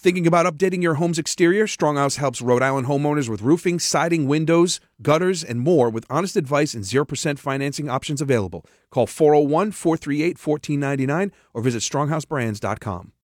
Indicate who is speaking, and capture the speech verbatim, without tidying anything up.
Speaker 1: Thinking about updating your home's exterior? Stronghouse helps Rhode Island homeowners with roofing, siding, windows, gutters, and more with honest advice and zero percent financing options available. Call four oh one, four three eight, one four nine nine or visit stronghouse brands dot com.